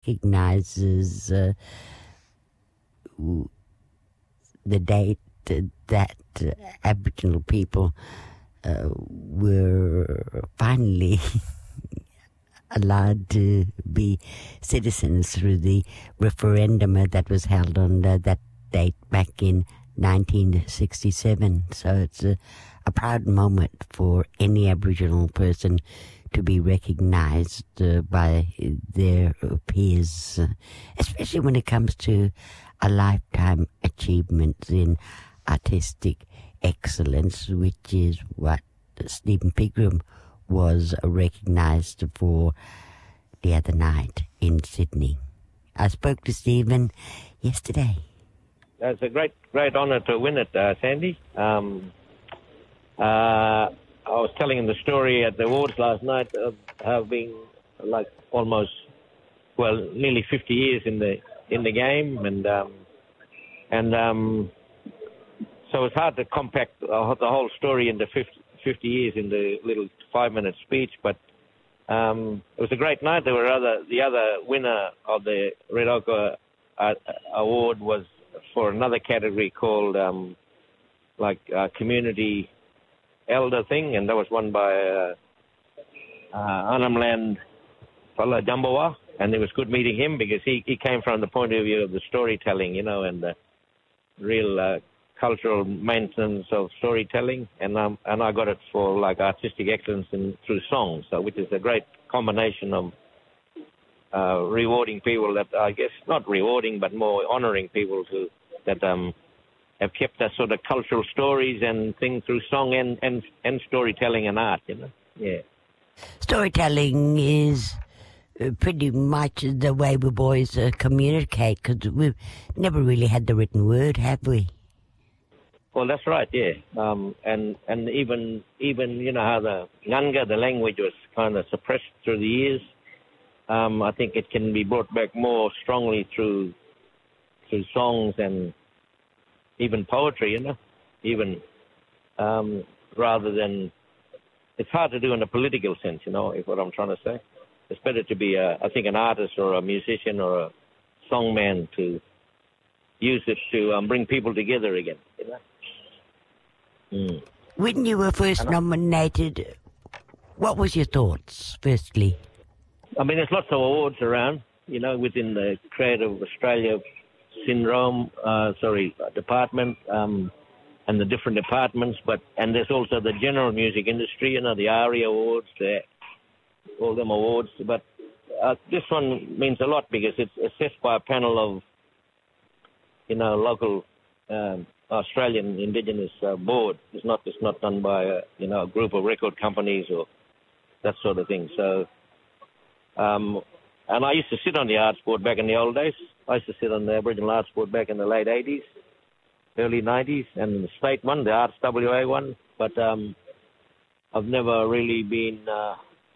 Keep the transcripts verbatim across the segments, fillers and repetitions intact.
recognizes uh, the date that uh, Aboriginal people uh, were finally allowed to be citizens through the referendum that was held on uh, that date back in nineteen sixty-seven. So it's a, a proud moment for any Aboriginal person to be recognized uh, by their peers, uh, especially when it comes to a lifetime achievement in artistic excellence, which is what Stephen Pegram was recognized for the other night in Sydney. I spoke to Stephen yesterday. It's a great, great honour to win it, uh, Sandy. Um, uh, I was telling him the story at the awards last night of having like almost, well, nearly fifty years in the in the game, and um, and um, so it's hard to compact the whole story into fifty, fifty years in the little five-minute speech. But um, it was a great night. There were other the other winner of the Red Ochre uh, Award was for another category called um, like uh, community elder thing, and that was won by uh, uh, Arnhem fella Jambawa, and it was good meeting him because he, he came from the point of view of the storytelling, you know, and the real uh, cultural maintenance of storytelling, and um, and I got it for like artistic excellence in, through songs, so which is a great combination of uh, rewarding people that I guess not rewarding, but more honouring people who that um. have kept that sort of cultural stories and things through song and, and, and storytelling and art, you know. Yeah. Storytelling is uh, pretty much the way we boys uh, communicate, because we've never really had the written word, have we? Well, that's right, yeah. Um, and and even, even you know, how the Nganga, the language, was kind of suppressed through the years. Um, I think it can be brought back more strongly through through songs and even poetry, you know, even um, rather than, it's hard to do in a political sense, you know, is what I'm trying to say. It's better to be, a, I think, an artist or a musician or a songman to use it to um, bring people together again, you know. Mm. When you were first nominated, what was your thoughts, firstly? I mean, there's lots of awards around, you know, within the Creative Australia syndrome, uh, sorry, department, um, and the different departments, but, and there's also the general music industry, you know, the ARIA awards, the, all them awards, but uh, this one means a lot because it's assessed by a panel of, you know, local um, Australian Indigenous uh, board. It's not, it's not done by, a, you know, a group of record companies or that sort of thing. So, um, and I used to sit on the arts board back in the old days. I used to sit on the Aboriginal Arts Board back in the late eighties, early nineties, and the state one, the Arts W A one. But um, I've never really been, uh,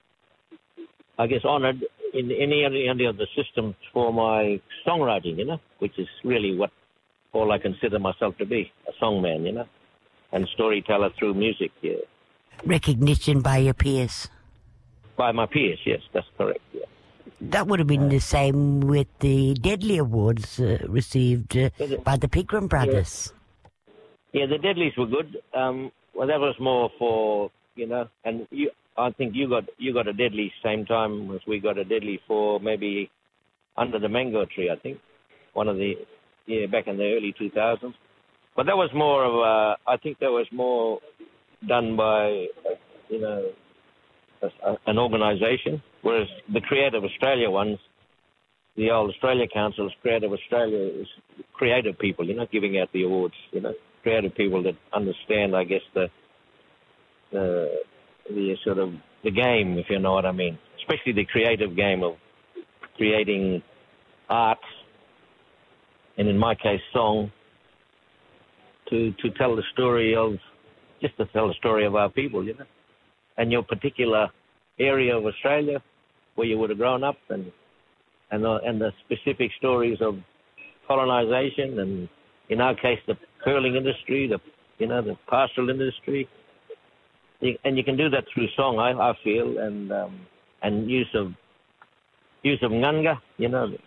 I guess, honoured in any, any of the systems for my songwriting, you know, which is really what all I consider myself to be, a songman, you know, and storyteller through music, yeah. Recognition by your peers? By my peers, yes, that's correct, yeah. That would have been the same with the Deadly Awards uh, received uh, by the Pegram brothers. Yeah, yeah, the Deadlies were good. Um, well, that was more for, you know, and you, I think you got you got a Deadly same time as we got a Deadly for maybe Under the Mango Tree, I think. One of the, yeah, back in the early two thousands. But that was more of a, I think that was more done by, you know, a, an organisation. Whereas the Creative Australia ones, the old Australia Council's Creative Australia is creative people, you know, giving out the awards, you know, creative people that understand, I guess, the the, the sort of the game, if you know what I mean, especially the creative game of creating art, and in my case, song, to to tell the story of, just to tell the story of our people, you know, and your particular area of Australia where you would have grown up, and and the, and the specific stories of colonisation, and in our case the curling industry, the you know the pastoral industry, you, and you can do that through song, I, I feel, and um, and use of use of nganga, you know,